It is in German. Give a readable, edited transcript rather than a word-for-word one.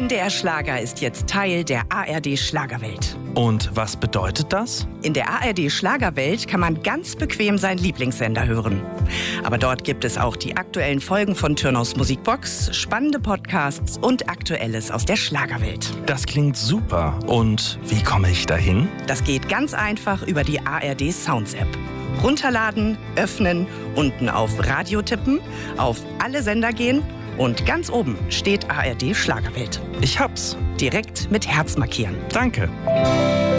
NDR Schlager ist jetzt Teil der ARD Schlagerwelt. Und was bedeutet das? In der ARD Schlagerwelt kann man ganz bequem seinen Lieblingssender hören. Aber dort gibt es auch die aktuellen Folgen von Turnhaus Musikbox, spannende Podcasts und Aktuelles aus der Schlagerwelt. Das klingt super. Und wie komme ich dahin? Das geht ganz einfach über die ARD Sounds App. Runterladen, öffnen, unten auf Radio tippen, auf alle Sender gehen und ganz oben steht ARD Schlagerwelt. Ich hab's. Direkt mit Herz markieren. Danke.